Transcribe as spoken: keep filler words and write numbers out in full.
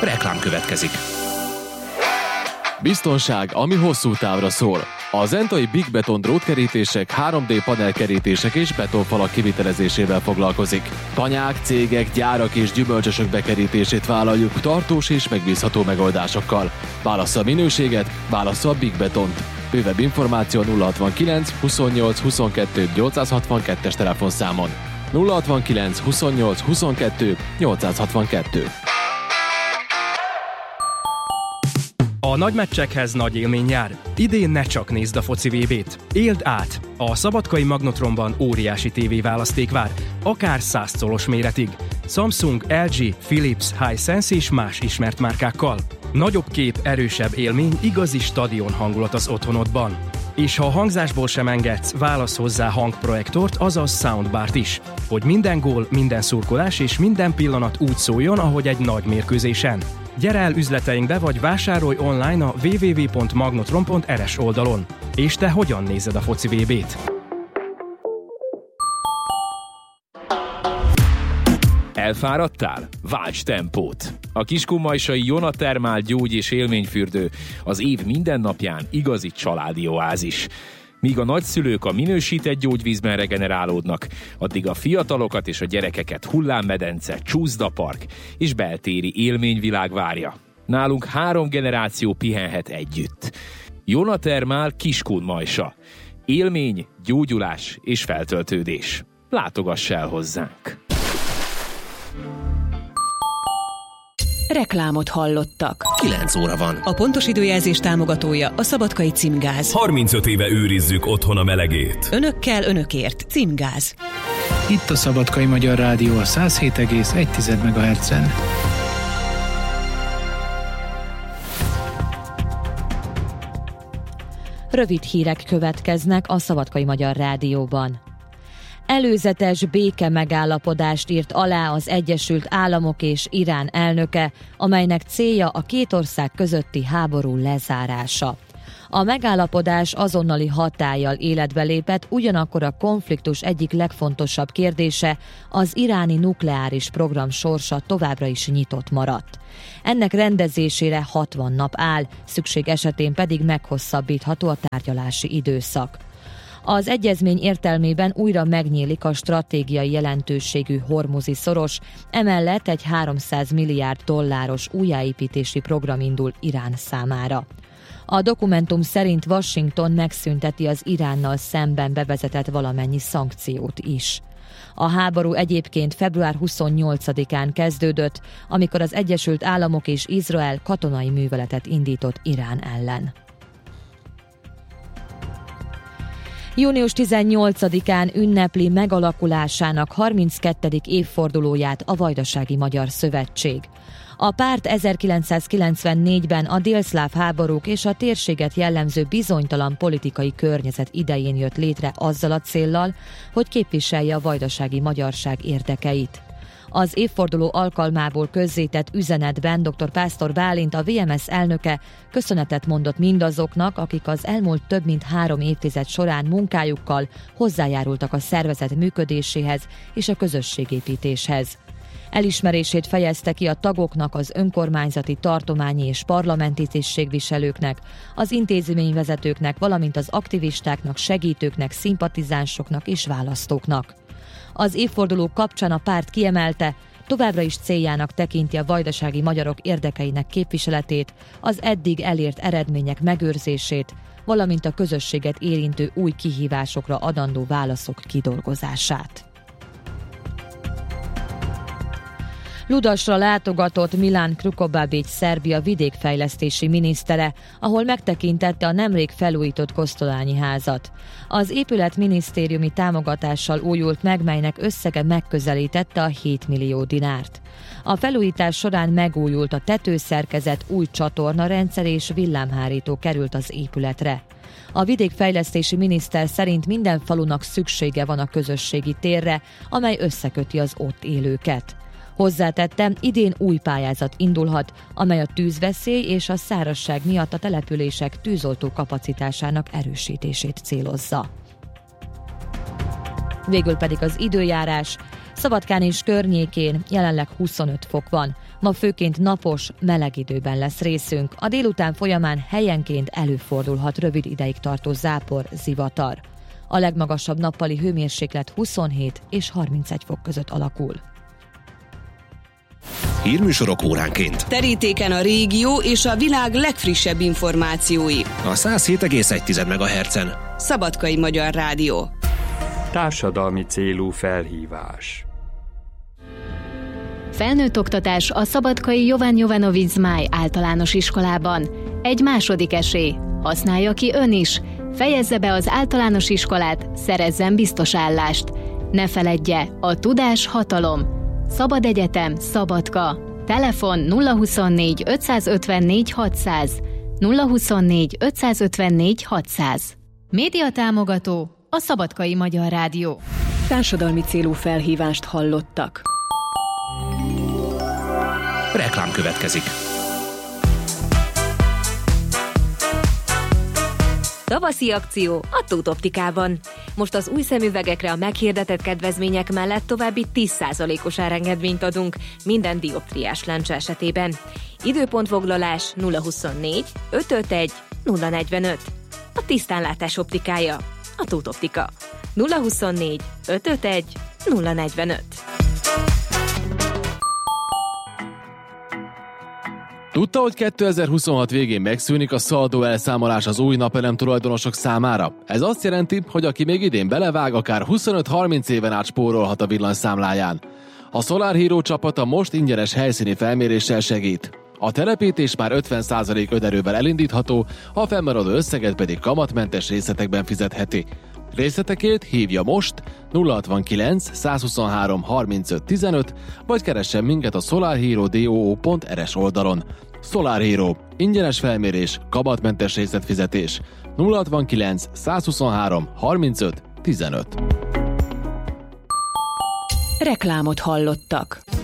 Reklám következik. Biztonság, ami hosszú távra szól. A Zentai Big Beton drótkerítések, három dé panelkerítések és betonfalak kivitelezésével foglalkozik. Tanyák, cégek, gyárak és gyümölcsösök bekerítését vállaljuk tartós és megbízható megoldásokkal. Válassza a minőséget, válassza a Big Betont. Bővebb információ nulla hatvankilenc huszonnyolc huszonkettő nyolcszázhatvankettes telefonszámon. nulla hatvankilenc huszonnyolc huszonkettő nyolcszázhatvankettő. A nagy meccsekhez nagy élmény jár. Idén ne csak nézd a foci vé bét. Éld át! A Szabadkai Magnotronban óriási tévéválaszték vár, akár száz colos méretig. Samsung, el gé, Philips, Hisense és más ismert márkákkal. Nagyobb kép, erősebb élmény, igazi stadion hangulat az otthonodban. És ha a hangzásból sem engedsz, válasz hozzá hangprojektort, azaz soundbart is, hogy minden gól, minden szurkolás és minden pillanat úgy szóljon, ahogy egy nagy mérkőzésen. Gyere el üzleteinkbe, vagy vásárolj online a double-u double-u double-u pont magnotron pont er es oldalon. És te hogyan nézed a foci vé bét? Elfáradtál? Válts tempót! A kiskunmajsai Jona Thermal gyógy- és élményfürdő az év minden napján igazi családi oázis. Míg a nagyszülők a minősített gyógyvízben regenerálódnak, addig a fiatalokat és a gyerekeket hullámmedence, csúszdapark és beltéri élményvilág várja. Nálunk három generáció pihenhet együtt. Jona Thermal Kiskunmajsa. Élmény, gyógyulás és feltöltődés. Látogass el hozzánk! Reklámot hallottak. kilenc óra van. A pontos időjelzés támogatója a Szabadkai Címgáz. harmincöt éve őrizzük otthon a melegét. Önökkel, önökért. Címgáz. Itt a Szabadkai Magyar Rádió a száz hét egész egy megahertzen. Rövid hírek következnek a Szabadkai Magyar Rádióban. Előzetes béke megállapodást írt alá az Egyesült Államok és Irán elnöke, amelynek célja a két ország közötti háború lezárása. A megállapodás azonnali hatállyal életbe lépett, ugyanakkor a konfliktus egyik legfontosabb kérdése, az iráni nukleáris program sorsa továbbra is nyitott maradt. Ennek rendezésére hatvan nap áll, szükség esetén pedig meghosszabbítható a tárgyalási időszak. Az egyezmény értelmében újra megnyílik a stratégiai jelentőségű hormuzi szoros, emellett egy háromszáz milliárd dolláros újjáépítési program indul Irán számára. A dokumentum szerint Washington megszünteti az Iránnal szemben bevezetett valamennyi szankciót is. A háború egyébként február huszonnyolcadikán kezdődött, amikor az Egyesült Államok és Izrael katonai műveletet indított Irán ellen. június tizennyolcadikán ünnepli megalakulásának harminckettedik évfordulóját a Vajdasági Magyar Szövetség. A párt ezerkilencszázkilencvennégyben a délszláv háborúk és a térséget jellemző bizonytalan politikai környezet idején jött létre azzal a céllal, hogy képviselje a vajdasági magyarság érdekeit. Az évforduló alkalmából közzétett üzenetben dr. Pásztor Bálint, a vé em es elnöke köszönetet mondott mindazoknak, akik az elmúlt több mint három évtized során munkájukkal hozzájárultak a szervezet működéséhez és a közösségépítéshez. Elismerését fejezte ki a tagoknak, az önkormányzati, tartományi és parlamenti tisztségviselőknek, az intézményvezetőknek, valamint az aktivistáknak, segítőknek, szimpatizánsoknak és választóknak. Az évforduló kapcsán a párt kiemelte, továbbra is céljának tekinti a vajdasági magyarok érdekeinek képviseletét, az eddig elért eredmények megőrzését, valamint a közösséget érintő új kihívásokra adandó válaszok kidolgozását. Ludasra látogatott Milan Krukobabić Szerbia vidékfejlesztési minisztere, ahol megtekintette a nemrég felújított Kosztolányi házat. Az épület minisztériumi támogatással újult meg, melynek összege megközelítette a hét millió dinárt. A felújítás során megújult a tetőszerkezet, új csatornarendszer és villámhárító került az épületre. A vidékfejlesztési miniszter szerint minden falunak szüksége van a közösségi térre, amely összeköti az ott élőket. Hozzátette, idén új pályázat indulhat, amely a tűzveszély és a szárazság miatt a települések tűzoltó kapacitásának erősítését célozza. Végül pedig az időjárás. Szabadkán és környékén jelenleg huszonöt fok van. Ma főként napos, meleg időben lesz részünk. A délután folyamán helyenként előfordulhat rövid ideig tartó zápor, zivatar. A legmagasabb nappali hőmérséklet huszonhét és harmincegy fok között alakul. Hírműsorok óránként. Terítéken a régió és a világ legfrissebb információi. A száz hét egész egy megahertzen. Szabadkai Magyar Rádió. Társadalmi célú felhívás. Felnőtt oktatás a szabadkai Jovan Jovanovic Zmáj általános iskolában. Egy második esély. Használja ki ön is. Fejezze be az általános iskolát, szerezzen biztos állást. Ne feledje, a tudás hatalom. Szabad Egyetem, Szabadka. Telefon nulla huszonnégy ötszázötvennégy hatszáz, nulla huszonnégy ötszázötvennégy hatszáz. Média támogató a Szabadkai Magyar Rádió. Társadalmi célú felhívást hallottak. Reklám következik. Tavaszi akció a Tóth Optikában. Most az új szemüvegekre a meghirdetett kedvezmények mellett további tíz százalékos árengedményt adunk minden dioptriás lencse esetében. Időpontfoglalás nulla huszonnégy ötvenöt nulla negyvenöt. A tisztánlátás optikája a Tóth Optika. nulla huszonnégy ötvenöt nulla negyvenöt. Tudta, hogy kétezer-huszonhat végén megszűnik a szaldó elszámolás az új napelem tulajdonosok számára? Ez azt jelenti, hogy aki még idén belevág, akár huszonöt-harminc éven át spórolhat a villanyszámláján. A Solar Hero csapata most ingyenes helyszíni felméréssel segít. A telepítés már ötven százalék önerővel elindítható, a fennmaradó összeget pedig kamatmentes részletekben fizetheti. Részletekért hívja most nulla hatvankilenc százhuszonhárom harmincöt tizenöt, vagy keressen minket a solarhero pont r s oldalon. Solar Hero. Ingyenes felmérés, kamatmentes részletfizetés. nulla hatvankilenc százhuszonhárom harmincöt tizenöt. Reklámot hallottak.